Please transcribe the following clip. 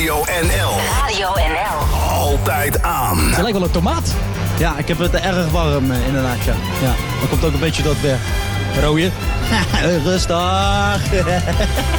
Radio NL. Radio NL. Altijd aan. Het lijkt wel een tomaat. Ja, ik heb het erg warm inderdaad, ja. Dat komt ook een beetje door het weer. Rooie. Rustig.